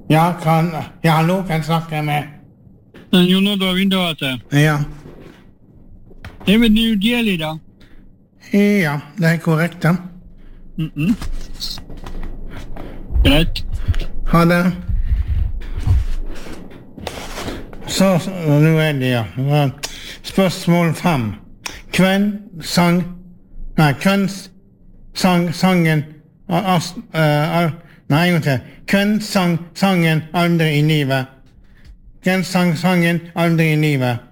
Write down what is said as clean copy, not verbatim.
Ja, hallo, kan jeg snakke med? Jon Oddvar Winterhate. Ja. Det er New Delhi, da? Ja, det er korrekt, da. Greit. Ha det. Så, nå er det, ja. Spørsmål 5. Hvem sang sangen Nei, en gang til. Hvem sang sangen Aldri i livet? Hvem sang sangen Aldri i livet?